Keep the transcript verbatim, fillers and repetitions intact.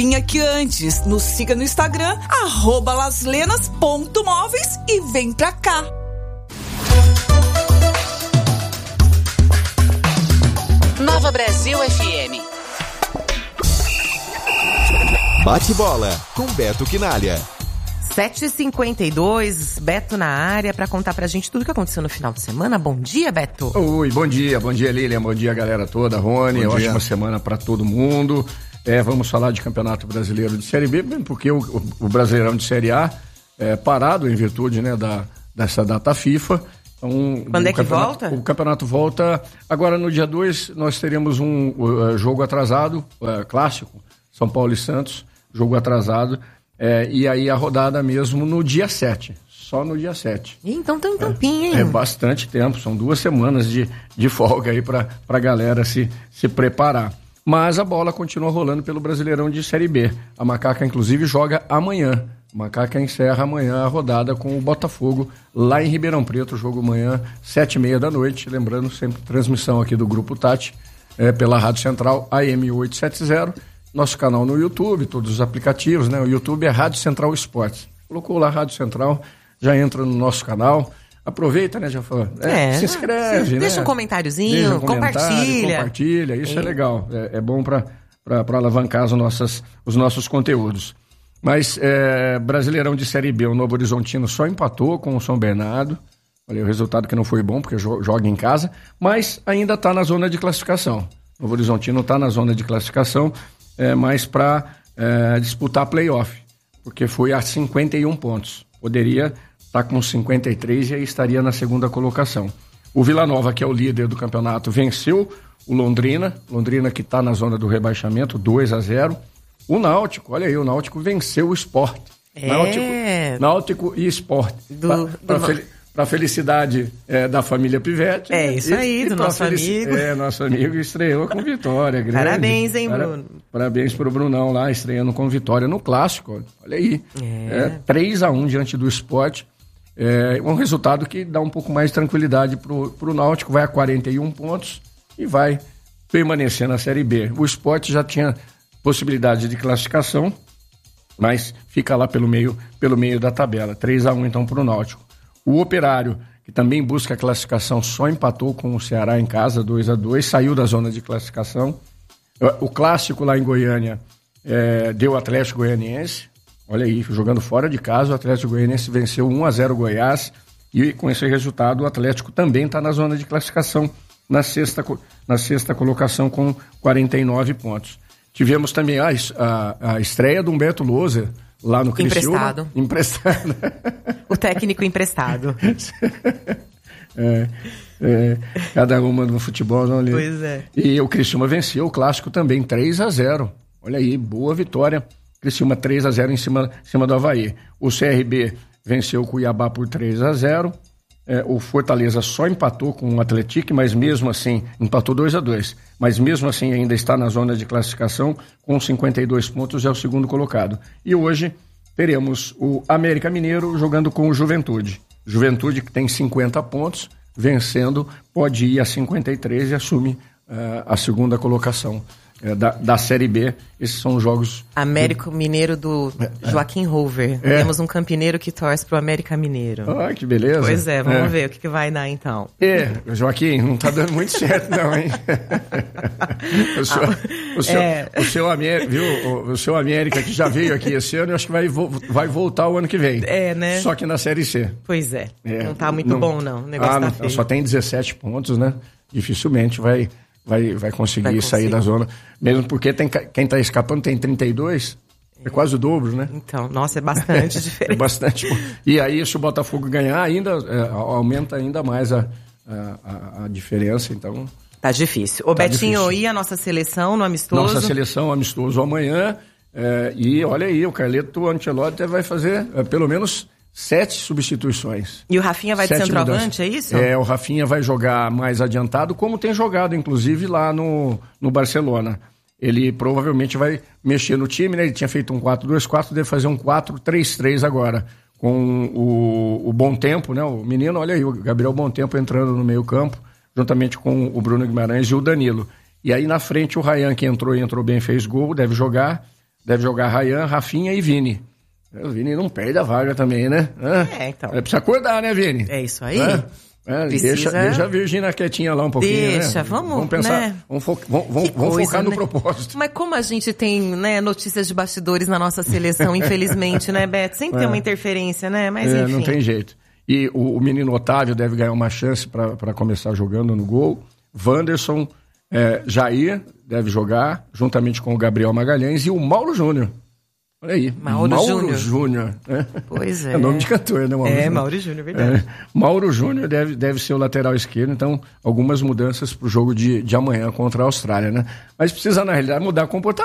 Aqui antes, nos siga no Instagram, arroba laslenas ponto móveis e vem pra cá. Nova Brasil F M. Bate bola com Beto Quinalha. sete e cinquenta e dois, Beto na área para contar pra gente tudo o que aconteceu no final de semana. Bom dia, Beto. Oi, bom dia, bom dia, Lilian, bom dia, galera toda, Rony, ótima semana pra todo mundo. É, vamos falar de Campeonato Brasileiro de Série B, porque o, o, o Brasileirão de Série A é parado em virtude, né, da, dessa data FIFA. Então, quando é que volta? O campeonato volta agora no dia dois, nós teremos um uh, jogo atrasado, uh, clássico, São Paulo e Santos, jogo atrasado, uh, e aí a rodada mesmo no dia sete, só no dia sete. Então tem um tempinho, hein? É, é bastante tempo, são duas semanas de, de folga aí pra, pra galera se, se preparar. Mas a bola continua rolando pelo Brasileirão de Série B. A Macaca, inclusive, joga amanhã. A Macaca encerra amanhã a rodada com o Botafogo lá em Ribeirão Preto. Jogo amanhã, sete e meia da noite. Lembrando, sempre transmissão aqui do Grupo Tati, é, pela Rádio Central A M oitocentos e setenta. Nosso canal no YouTube, todos os aplicativos, né? O YouTube é Rádio Central Esportes. Colocou lá Rádio Central, já entra no nosso canal. Aproveita, né? Já falou. É, é, se inscreve, deixa né? um comentáriozinho, deixa um compartilha. Compartilha, isso é, é legal. É, é bom para alavancar as nossas, os nossos conteúdos. Mas é, Brasileirão de Série B, o Novo Horizontino só empatou com o São Bernardo. Olha, o resultado que não foi bom, porque joga em casa, mas ainda está na zona de classificação. O Novo Horizontino está na zona de classificação, é, mas para é, disputar playoff, porque foi a cinquenta e um pontos. Poderia está com cinquenta e três e aí estaria na segunda colocação. O Vila Nova, que é o líder do campeonato, venceu o Londrina, Londrina que está na zona do rebaixamento, dois a zero. O Náutico, olha aí, o Náutico venceu o Sport. É. Náutico, Náutico e Sport. Para fel, a felicidade é, da família Pivete. É isso aí, e, do e nosso felici... amigo. É, nosso amigo estreou com vitória. Grande. Parabéns, hein, Para... Bruno? Parabéns pro Brunão lá, estreando com vitória no Clássico. Olha aí. É. É, três a um diante do Sport. É um resultado que dá um pouco mais de tranquilidade para o Náutico, vai a quarenta e um pontos e vai permanecer na Série B. O Sport já tinha possibilidade de classificação, mas fica lá pelo meio, pelo meio da tabela. três a um então para o Náutico. O Operário, que também busca a classificação, só empatou com o Ceará em casa, dois a dois, saiu da zona de classificação. O Clássico lá em Goiânia é, deu Atlético Goianiense. Olha aí, jogando fora de casa, o Atlético Goianiense venceu um a zero Goiás e com esse resultado o Atlético também está na zona de classificação, na sexta, na sexta colocação com quarenta e nove pontos. Tivemos também a, a, a estreia do Humberto Louser lá no Criciúma. Emprestado. Emprestado. O técnico emprestado. é, é, cada uma no futebol, não ali. Pois é. E o Criciúma venceu o Clássico também, três a zero. Olha aí, boa vitória. Criciúma três a zero em cima, em cima do Avaí. O C R B venceu o Cuiabá por três a zero. É, o Fortaleza só empatou com o Atlético, mas mesmo assim, empatou dois a dois. Mas mesmo assim ainda está na zona de classificação com cinquenta e dois pontos, é o segundo colocado. E hoje teremos o América Mineiro jogando com o Juventude. Juventude que tem cinquenta pontos, vencendo, pode ir a cinquenta e três e assume uh, a segunda colocação. É, da, da Série B, esses são os jogos... América do... Mineiro do Joaquim Rover. É. Temos um campineiro que torce pro América Mineiro. Ah, que beleza. Pois é, vamos é. ver o que, que vai dar então. É, Joaquim, não tá dando muito certo não, hein? o, seu, ah, o, seu, é. o, seu América, viu? O, o seu América que já veio aqui esse ano, eu acho que vai, vai voltar o ano que vem. É, né? Só que na Série C. Pois é, é. Não tá muito não, bom não, o negócio ah, tá não, feio. Só tem dezessete pontos, né? Dificilmente vai... Vai, vai, conseguir vai conseguir sair da zona. Mesmo porque tem, quem está escapando tem trinta e dois. É. é quase o dobro, né? Então, nossa, é bastante diferente. É bastante. E aí, se o Botafogo ganhar, ainda é, aumenta ainda mais a, a, a diferença. Então, tá difícil. Ô, tá Betinho, difícil. E a nossa seleção no amistoso? Nossa seleção amistoso amanhã. É, e olha aí, o Carleto Ancelotti vai fazer é, pelo menos... Sete substituições. E o Rafinha vai de centroavante, mudanças. É isso? É, o Rafinha vai jogar mais adiantado, como tem jogado, inclusive, lá no, no Barcelona. Ele provavelmente vai mexer no time, né? Ele tinha feito um quatro dois quatro, deve fazer um quatro três três agora. Com o, o Bom Tempo, né? O menino, olha aí, o Gabriel Bom Tempo entrando no meio campo, juntamente com o Bruno Guimarães e o Danilo. E aí na frente o Ryan, que entrou e entrou bem, fez gol, deve jogar. deve jogar Ryan, Rafinha e Vini. O Vini não perde a vaga também, né? É, então. É, precisa acordar, né, Vini? É isso aí. É. É, Precisa... deixa, deixa a Virgínia quietinha lá um pouquinho, Deixa, né? vamos, vamos pensar, né? vamos, fo vamos, vamos, vamos coisa, focar no né? propósito. Mas como a gente tem, né, notícias de bastidores na nossa seleção, infelizmente, né, Beto? Sempre É. tem uma interferência, né? Mas É, enfim. não tem jeito. E o, o menino Otávio deve ganhar uma chance para começar jogando no gol. Wanderson, é, Jair deve jogar, juntamente com o Gabriel Magalhães e o Mauro Júnior. Olha aí, Mauro Júnior. Júnior. É. Pois é. É nome de cantor, né, Mauro É, Júnior? Mauro Júnior, verdade. É. Mauro Júnior deve, deve ser o lateral esquerdo, então algumas mudanças para o jogo de, de amanhã contra a Austrália, né? Mas precisa, na realidade, mudar comportamento.